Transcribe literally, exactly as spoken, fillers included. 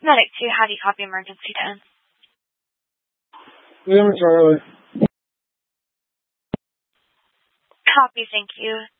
Medic two, how do you copy emergency ten? Lima Charlie. Copy, thank you.